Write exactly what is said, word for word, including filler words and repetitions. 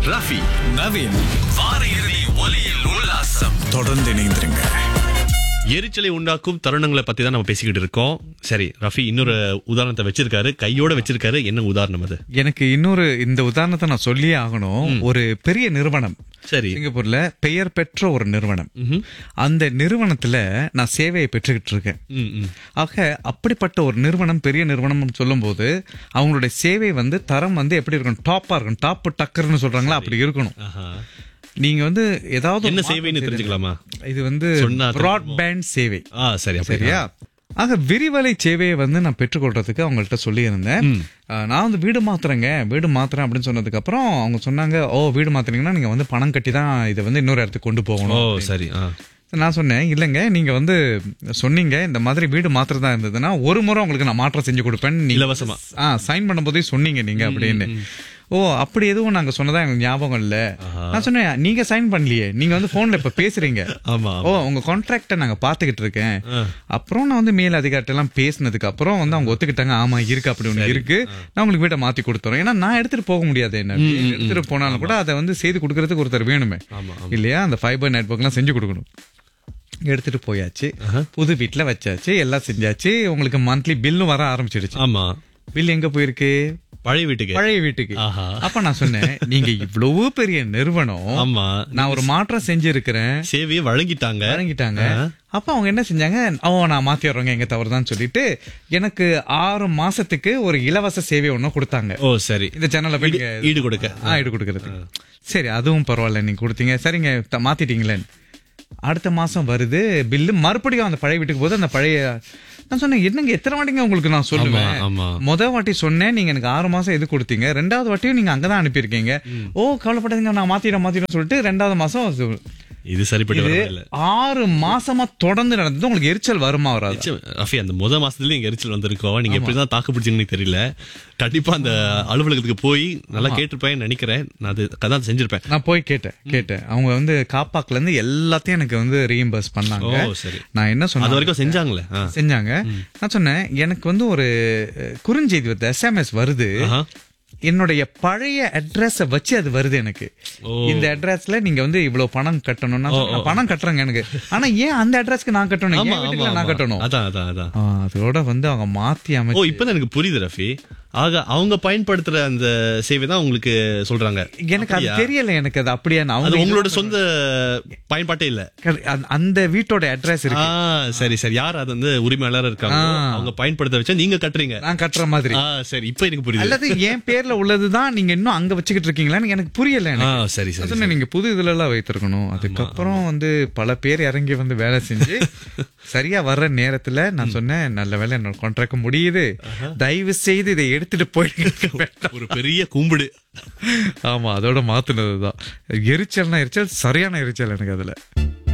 ரஃபி, நவீன். வார இறுதி ஒலியில் உல்லாசம். தொடர்ந்து இணைந்திருங்க. எரிச்சலை உண்டாக்கும் தருணங்களை பத்தி தான் நம்ம பேசிக்கிட்டு இருக்கோம். சரி ரஃபி, இன்னொரு உதாரணத்தை வச்சிருக்காரு, கையோட வச்சிருக்காரு. என்ன உதாரணம் அது? எனக்கு இன்னொரு இந்த உதாரணத்தை நான் சொல்லியே ஆகணும். ஒரு பெரிய நிறுவனம், சரி, சிங்கப்பூர்ல பெயர் பெற்ற ஒரு நிறுவனம். அந்த நிறுவனத்துல நான் சேவையை பெற்றுக்கிட்டு இருக்கேன். ஆக அப்படிப்பட்ட ஒரு நிறுவனம், பெரிய நிறுவனம் சொல்லும் போது அவங்களுடைய சேவை வந்து தரம் வந்து எப்படி இருக்கணும்? டாப்பா இருக்கணும். டாப் டக்கர்னு சொல்றாங்களா, அப்படி இருக்கணும். நீங்க வந்து ஏதாவது என்ன சேவைன்னு தெரிஞ்சுக்கலாமா? இது வந்து பிராட்பேண்ட் சேவை. சரி, சரியா? ஆக விரிவலை சேவையை வந்து நான் பெற்றுக்கொள்றதுக்கு அவங்கள்ட்ட சொல்லியிருந்தேன். நான் வந்து வீடு மாத்துறேங்க, வீடு மாத்துறேன் அப்படின்னு சொன்னதுக்கு அப்புறம் அவங்க சொன்னாங்க, ஓ வீடு மாத்துறீங்கன்னா நீங்க வந்து பணம் கட்டி தான் இதை வந்து இன்னொரு இடத்துக்கு கொண்டு போகணும். சரி. நான் சொன்னேன், இல்லைங்க நீங்க வந்து சொன்னீங்க இந்த மாதிரி வீடு மாத்திரதா இருந்ததுன்னா ஒரு முறை உங்களுக்கு நான் மாற்றம் செஞ்சு கொடுப்பேன், இலவசமா சைன் பண்ணும் போதே சொன்னீங்க நீங்க அப்படின்னு. ஓ அப்படி எதுவும் நாங்க சொன்னதா எனக்கு ஞாபகம் இல்ல. நான் சொன்னேன், நீங்க சைன் பண்ணலையே, நீங்க வந்து போன்ல இப்ப பேசுறீங்க. ஓ உங்க கான்ட்ராக்ட நாங்க பாத்துக்கிட்டு இருக்கேன். அப்புறம் நான் வந்து மேல் அதிகாரிட்ட எல்லாம் பேசினதுக்கு அப்புறம் வந்து அவங்க ஒத்துக்கிட்டாங்க, ஆமா இருக்கு அப்படி ஒண்ணு இருக்கு, நான் உங்களுக்கு வீட்டை மாத்தி கொடுத்துறேன். ஏன்னா நான் எடுத்துட்டு போக முடியாது, என்ன எடுத்துட்டு போனாலும் கூட அதை வந்து செய்து கொடுக்கறதுக்கு ஒருத்தர் வேணுமே இல்லையா? அந்த ஃபைபர் நெட்வொர்க் எல்லாம் செஞ்சு கொடுக்கணும். எடுத்துட்டு போயாச்சு, புது வீட்டுல வச்சாச்சு, எல்லாம் செஞ்சாச்சு. உங்களுக்கு மந்த்லி பில்லும் வர ஆரம்பிச்சிடுச்சு. ஆமா, பில் எங்க போயிருக்கு? பழைய வீட்டுக்கு. பழைய வீட்டுக்கு. அப்ப நான் சொன்னேன், நீங்க இவ்வளவு பெரிய நிறுவனம், ஆமா நான் ஒரு மாற்றம் செஞ்சிருக்கிறேன், சேவையை வழங்கிட்டாங்க வழங்கிட்டாங்க அப்ப அவங்க என்ன செஞ்சாங்க, ஓ நான் மாத்தி வர்றவங்க எங்க தவறுதான் சொல்லிட்டு எனக்கு ஆறு மாசத்துக்கு ஒரு இலவச சேவை ஒண்ணு கொடுத்தாங்க. ஓ சரி, இந்த சேனல்ல போய் ஈடு கொடுக்க ஈடு கொடுக்கறது. சரி அதுவும் பரவாயில்ல, நீங்க கொடுத்தீங்க, சரிங்க மாத்திட்டீங்களே. அடுத்த மாசம் வருது பில்லு, மறுபடியும் அந்த பழைய வீட்டுக்கு போது அந்த பழைய. நான் சொன்னேன், என்னங்க எத்தனை வாட்டிங்க உங்களுக்கு நான் சொல்லுவேன், முத வாட்டி சொன்னேன் நீங்க எனக்கு ஆறு மாசம் எது கொடுத்தீங்க, ரெண்டாவது வாட்டியும் நீங்க அங்கதான் அனுப்பியிருக்கீங்க. ஓ கவலைப்படாதீங்க நான் மாத்திடுறேன் மாத்திடுறேன் சொல்லிட்டு ரெண்டாவது மாசம் இது சரிப்பட்டு ஆறு மாசமா தொடர்ந்து நடந்தது. உங்களுக்கு எரிச்சல் வருமா வராது? ரஃபி, அந்த முத மாசத்துல எங்க எரிச்சல் வந்திருக்கோம். நீங்க எப்படிதான் தாக்கு பிடிச்சீங்கன்னு தெரியல. கண்டிப்பா அந்த அலுவலகத்துக்கு போய் நல்லா கேட்டிருப்பேன் நினைக்கிறேன். நான் அது கதை செஞ்சிருப்பேன். நான் போய் கேட்டேன் கேட்டேன் அவங்க வந்து காப்பாக்குல இருந்து எல்லாத்தையும் எனக்கு வந்து ரீஎம்பர்ஸ் பண்ணாங்க. நான் என்ன சொன்னேன், அது வரைக்கும் செஞ்சாங்களே செஞ்சாங்க. நான் சொன்னேன், எனக்கு வந்து ஒரு குறுஞ்செய்தி வருது, எஸ்எம்எஸ் வருது, என்னுடைய பழைய அட்ரஸ் வச்சு அது வருது எனக்கு. இந்த அட்ரஸ்ல நீங்க வந்து இவ்வளவு பணம் கட்டணும்னா பணம் கட்டுறேங்க எனக்கு. ஆனா ஏன் அந்த அட்ரஸ்க்கு நான் கட்டணும், நான் கட்டணும். அதோட வந்து அவங்க மாத்தி அமைச்சு. இப்பதான் எனக்கு புரியுது ரஃபி. ஆக அவங்க பயன்படுத்துற அந்த சேவை தான் உங்களுக்கு சொல்றாங்க. எனக்கு அது தெரியல, எனக்கு அது அப்படியே உங்களோட சொந்த பயன்பாட்டே இல்ல, அந்த வீட்டோட அட்ரஸ் இருக்கு. சரி சரி, யார் அது வந்து உரிமையாளர் இருக்காங்க அவங்க பயன்படுத்த வச்சா நீங்க கட்டுறீங்க, நான் கட்டுற மாதிரி. சரி இப்ப எனக்கு புரியுது. அல்லது என் பேர்ல உள்ளதுதான் நீங்க இன்னும் அங்க வச்சுக்கிட்டு இருக்கீங்களான்னு எனக்கு புரியல. சரி சரி, நீங்க புது இதுல எல்லாம் வைத்திருக்கணும். அதுக்கப்புறம் வந்து பல பேர் இறங்கி வந்து வேலை செஞ்சு சரியா வர்ற நேரத்துல நான் சொன்னேன், நல்ல வேலை என்னோட கான்ட்ராக்ட் முடியுது, தயவு செய்து இதை எடுத்துட்டு போயிட்டு. ஒரு பெரிய கும்பிடு. ஆமா, அதோட மாத்துனதுதான். எரிச்சல்னா எரிச்சல், சரியான எரிச்சல் எனக்கு அதுல.